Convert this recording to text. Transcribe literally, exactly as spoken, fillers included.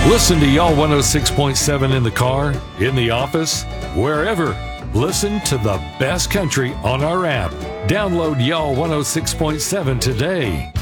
Listen to Y'all one oh six point seven in the car, in the office, wherever. Listen to the best country on our app. Download Y'all one oh six point seven today.